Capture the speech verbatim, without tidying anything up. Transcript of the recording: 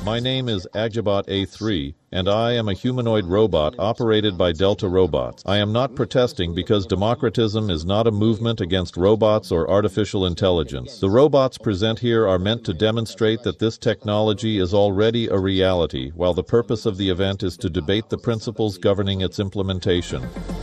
My name is Agibot A three, and I am a humanoid robot operated by Delta Robots. I am not protesting because democratism is not a movement against robots or artificial intelligence. The robots present here are meant to demonstrate that this technology is already a reality, while the purpose of the event is to debate the principles governing its implementation.